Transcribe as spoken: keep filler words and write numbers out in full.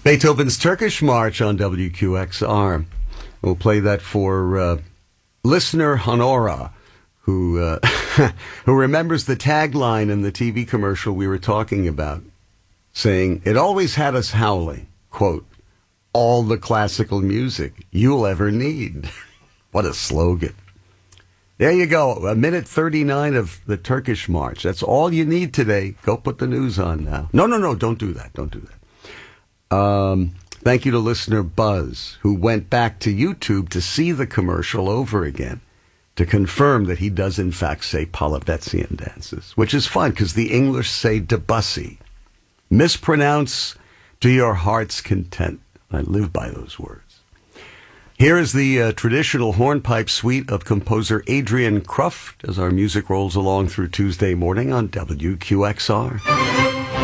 Beethoven's Turkish March on W Q X R. We'll play that for uh, listener Honora, who uh, who remembers the tagline in the T V commercial we were talking about, saying, "It always had us howling," quote, "all the classical music you'll ever need." What a slogan. There you go, a minute thirty-nine of the Turkish March. That's all you need today. Go put the news on now. No, no, no, don't do that. Don't do that. Um, thank you to listener Buzz, who went back to YouTube to see the commercial over again to confirm that he does, in fact, say Polyvetzian dances, which is fine because the English say Debussy. Mispronounce to your heart's content. I live by those words. Here is the uh, traditional hornpipe suite of composer Adrian Kruft as our music rolls along through Tuesday morning on W Q X R.